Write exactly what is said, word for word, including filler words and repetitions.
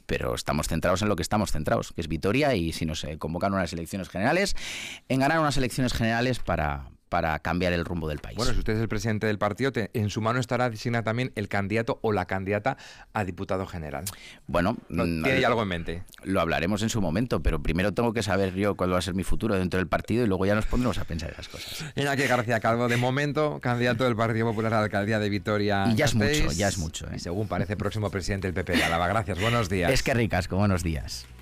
pero estamos centrados en lo que estamos centrados, que es Vitoria, y si nos eh, convocan unas elecciones generales, en ganar unas elecciones generales para... para cambiar el rumbo del país. Bueno, si usted es el presidente del partido, te, en su mano estará designar también el candidato o la candidata a diputado general. Bueno, ¿tiene ya algo en mente? Lo hablaremos en su momento, pero primero tengo que saber yo cuál va a ser mi futuro dentro del partido y luego ya nos pondremos a pensar esas cosas. Iñaki García Calvo, de momento, candidato del Partido Popular a la alcaldía de Vitoria. Y ya es mucho, ya es mucho. ¿eh? Y según parece, próximo presidente del P P de Álava. Gracias, buenos días. Es que ricasco, buenos días.